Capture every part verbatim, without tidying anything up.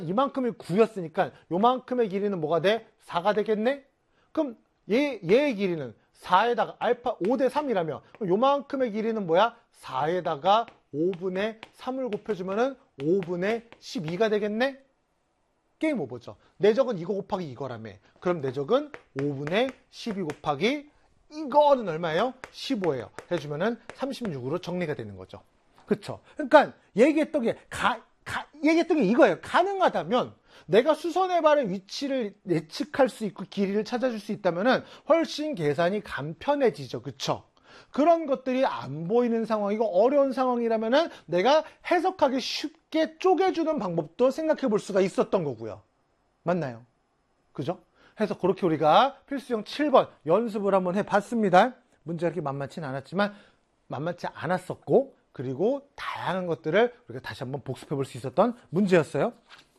이만큼이 구였으니까 요만큼의 길이는 뭐가 돼? 사가 되겠네? 그럼 얘, 얘의 길이는 사에다가 알파 오 대 삼이라며 요만큼의 길이는 뭐야? 사에다가 오분의 삼을 곱해주면은 오분의 십이가 되겠네? 게임 오버죠. 내적은 이거 곱하기 이거라며. 그럼 내적은 오분의 십이 곱하기 이거는 얼마예요? 십오예요. 해주면은 삼십육으로 정리가 되는 거죠. 그쵸? 그러니까 얘기했던 게 가, 가, 얘기했던 게 이거예요. 가능하다면 내가 수선의 발의 위치를 예측할 수 있고 길이를 찾아줄 수 있다면은 훨씬 계산이 간편해지죠. 그쵸? 그런 것들이 안 보이는 상황이고 어려운 상황이라면은 내가 해석하기 쉽게 쪼개주는 방법도 생각해 볼 수가 있었던 거고요. 맞나요? 그죠? 해서 그렇게 우리가 필수형 칠 번 연습을 한번 해봤습니다. 문제가 그렇게 만만치는 않았지만 만만치 않았었고 그리고 다양한 것들을 우리가 다시 한번 복습해 볼 수 있었던 문제였어요.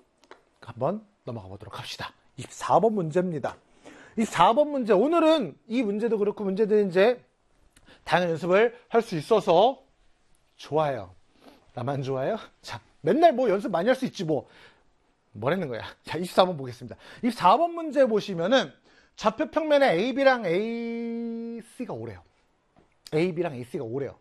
한번 넘어가 보도록 합시다. 이십사 번 문제입니다. 이 사 번 문제, 오늘은 이 문제도 그렇고 문제들 이제 다양한 연습을 할 수 있어서 좋아요. 나만 좋아요? 자, 맨날 뭐 연습 많이 할 수 있지 뭐. 뭐라는 거야? 자, 이십사 번 보겠습니다. 이십사 번 문제 보시면은 좌표 평면에 에이비랑 에이씨가 오래요. 에이비랑 에이씨가 오래요.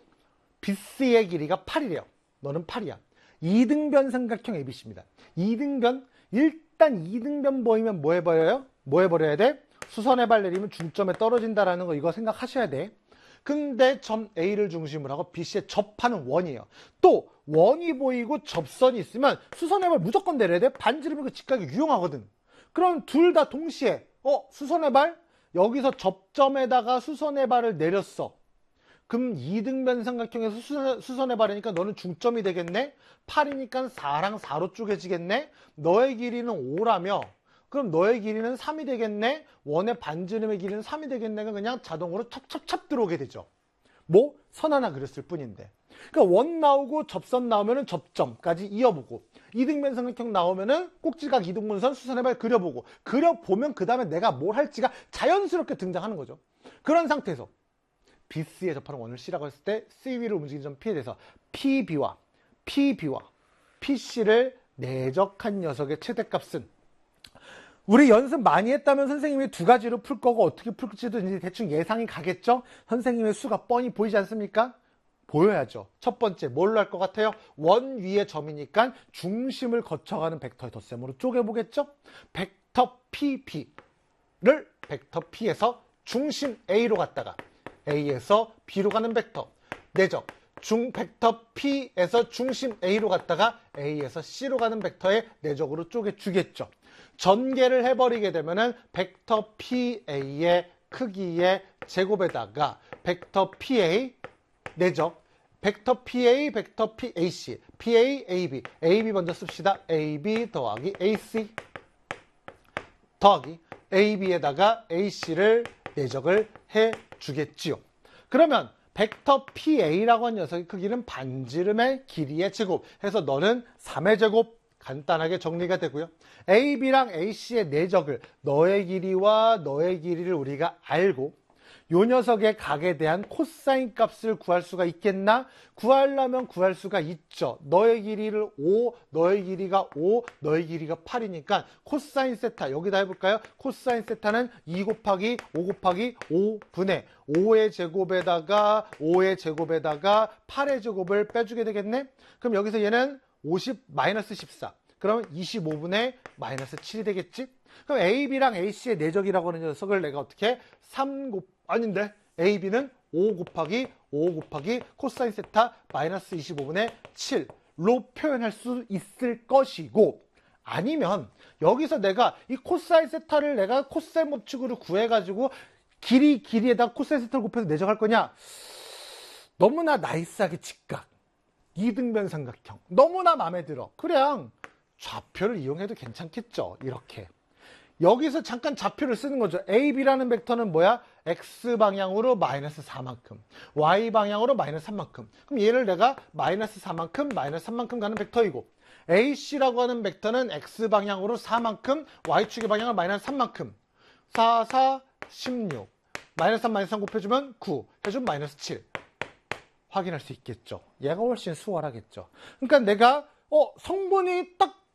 비씨의 길이가 팔이래요. 너는 팔이야. 이등변 삼각형 에이비씨입니다. 이등변, 일단 이등변 보이면 뭐 해버려요? 뭐 해버려야 돼? 수선의 발 내리면 중점에 떨어진다라는 거 이거 생각하셔야 돼. 근데 점 A를 중심으로 하고 비씨에 접하는 원이에요. 또 원이 보이고 접선이 있으면 수선의 발 무조건 내려야 돼. 반지름이 그 직각이 유용하거든. 그럼 둘 다 동시에 어 수선의 발 여기서 접점에다가 수선의 발을 내렸어. 그럼 이등변 삼각형에서 수선, 수선의 발이니까 너는 중점이 되겠네. 팔이니까 사랑 사로 쪼개지겠네. 너의 길이는 오라며 그럼 너의 길이는 삼이 되겠네. 원의 반지름의 길이는 삼이 되겠네. 그냥 자동으로 찹찹찹 들어오게 되죠. 뭐? 선 하나 그렸을 뿐인데. 그러니까 원 나오고 접선 나오면은 접점까지 이어보고 이등변 삼각형 나오면은 꼭지각 이등분선 수선의 발 그려보고 그려보면 그 다음에 내가 뭘 할지가 자연스럽게 등장하는 거죠. 그런 상태에서 비씨에 접하는 원을 C라고 했을 때 C 위로 움직이는 점 P에 대해서 피비와 피비와 피씨를 내적한 녀석의 최대값은 우리 연습 많이 했다면 선생님이 두 가지로 풀 거고 어떻게 풀지도 이제 대충 예상이 가겠죠? 선생님의 수가 뻔히 보이지 않습니까? 보여야죠. 첫 번째 뭘로 할 것 같아요? 원 위의 점이니까 중심을 거쳐가는 벡터의 덧셈으로 쪼개보겠죠? 벡터 피비를 벡터 P에서 중심 A로 갔다가 A에서 B로 가는 벡터 내적 중 벡터 P에서 중심 A로 갔다가 A에서 C로 가는 벡터의 내적으로 쪼개주겠죠. 전개를 해버리게 되면은 벡터 피에이의 크기의 제곱에다가 벡터 피에이 내적 벡터 피에이 벡터 피에이씨 피에이 에이비 에이비 먼저 씁시다. 에이비 더하기 에이씨 더하기 에이비에다가 에이씨를 내적을 해주겠지요. 그러면 벡터 피에이라고 하는 녀석의 크기는 반지름의 길이의 제곱 해서 너는 삼의 제곱 간단하게 정리가 되고요. 에이비랑 에이씨의 내적을 너의 길이와 너의 길이를 우리가 알고 요 녀석의 각에 대한 코사인 값을 구할 수가 있겠나? 구하려면 구할 수가 있죠. 너의 길이를 오, 너의 길이가 오, 너의 길이가 팔이니까 코사인 세타 여기다 해볼까요? 코사인 세타는 이 곱하기 오 곱하기 오분의 오의 제곱에다가 오의 제곱에다가 팔의 제곱을 빼주게 되겠네? 그럼 여기서 얘는 오십 마이너스 십사 그럼 이십오분의 마이너스 칠이 되겠지? 그럼 에이비랑 에이씨의 내적이라고 하는 녀석을 내가 어떻게 삼 곱 아닌데 에이비는 오 곱하기 오 곱하기 코사인 세타 마이너스 이십오분의 칠로 표현할 수 있을 것이고 아니면 여기서 내가 이 코사인 세타를 내가 코사인 법칙으로 구해가지고 길이 길이에다 코사인 세타를 곱해서 내적할 거냐? 너무나 나이스하게 직각 이등변 삼각형 너무나 마음에 들어. 그냥 좌표를 이용해도 괜찮겠죠. 이렇게 여기서 잠깐 좌표를 쓰는 거죠. 에이비라는 벡터는 뭐야? X방향으로 마이너스 사만큼 Y방향으로 마이너스 삼만큼 그럼 얘를 내가 마이너스 사만큼 마이너스 삼만큼 가는 벡터이고 에이씨라고 하는 벡터는 X방향으로 사만큼 Y축의 방향을 마이너스 삼만큼 사, 사, 십육 마이너스 삼, 마이너스 삼 곱해주면 구 해주면 마이너스 칠 확인할 수 있겠죠. 얘가 훨씬 수월하겠죠. 그러니까 내가 어 성분이 딱